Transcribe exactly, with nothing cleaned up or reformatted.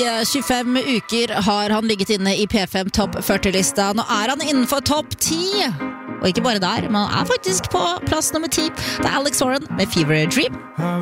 tjuefem uker har han ligget inne i P fem Topp førti-lista. Nå er han innenfor topp ti. Og ikke bare der, men han er faktisk på plass nummer ti. Det er Alex Warren med Fever Dream.